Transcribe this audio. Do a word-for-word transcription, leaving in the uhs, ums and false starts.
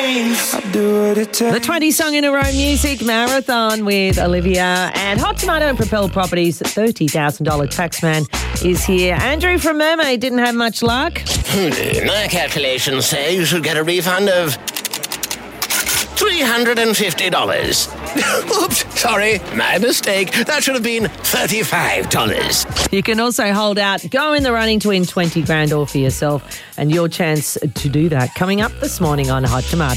dreams. I'll do what it takes. The twenty song in a row music marathon with Olivia and Hot Tomato and Propel Properties thirty thousand dollars taxman is here. Andrew from Mermaid didn't have much luck. My calculations say you should get a refund of three hundred fifty dollars. Oops, sorry, my mistake. That should have been thirty-five dollars. You can also hold out, go in the running to win twenty grand all for yourself, and your chance to do that coming up this morning on Hot Tomato.